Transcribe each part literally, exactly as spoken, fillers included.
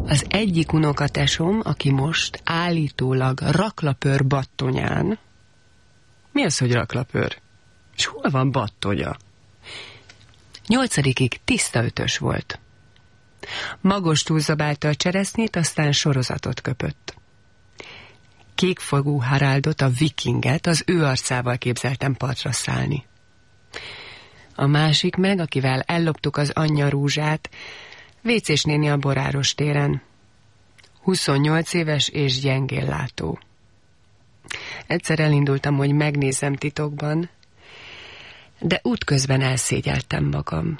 Az egyik unokatesom, aki most állítólag raklapőr battonyán. Mi az, hogy raklapőr? És hol van battonya? Nyolcadikig tiszta ötös volt. Magostul zabálta a cseresznyét, aztán sorozatot köpött. Kékfogú Haraldot, a vikinget az ő arcával képzeltem partra szállni. A másik meg, akivel elloptuk az anyja rúzsát, Vécés néni a Boráros téren. huszonnyolc éves és gyengénlátó. Egyszer elindultam, hogy megnézzem titokban, de útközben elszégyeltem magam.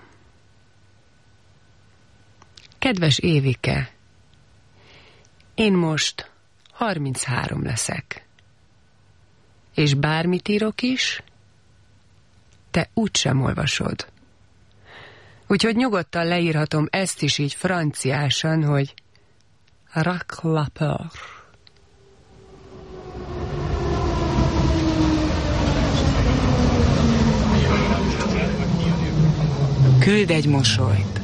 Kedves Évike, én most harminchárom leszek. És bármit írok is, te úgysem olvasod. Úgyhogy nyugodtan leírhatom ezt is így franciásan, hogy raklapeur. Küld egy mosolyt.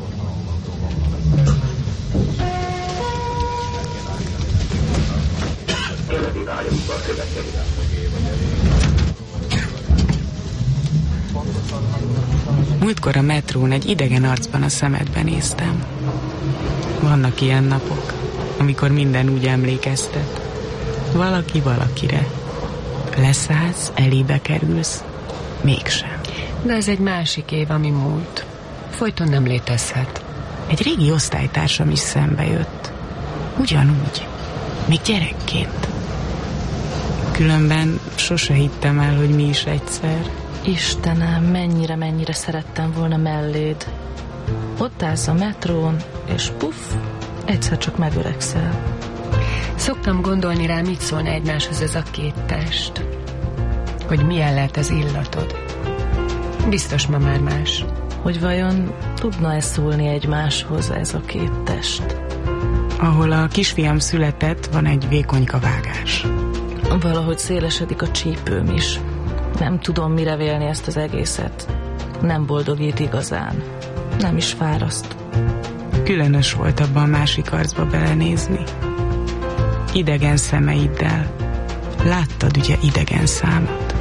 Múltkor a metrón egy idegen arcban a szemedbe néztem. Vannak ilyen napok, amikor minden úgy emlékeztet. Valaki valakire. Leszállsz, elébe kerülsz, mégsem. De ez egy másik év, ami múlt. Folyton nem létezhet. Egy régi osztálytársam is szembe jött. Ugyanúgy, még gyerekként. Különben sose hittem el, hogy mi is egyszer. Istenem, mennyire, mennyire szerettem volna melléd. Ott állsz a metrón, és puff, egyszer csak megöregszel. Szoktam gondolni rá, mit szólna egymáshoz ez a két test. Hogy milyen lehet az illatod. Biztos ma már más. Hogy vajon tudna-e szólni egymáshoz ez a két test? Ahol a kisfiam született, van egy vékonyka vágás. Valahogy szélesedik a csípőm is. Nem tudom, mire vélni ezt az egészet. Nem boldogít igazán. Nem is fáraszt. Különös volt abban a másik arcba belenézni. Idegen szemeiddel. Láttad ugye idegen számot?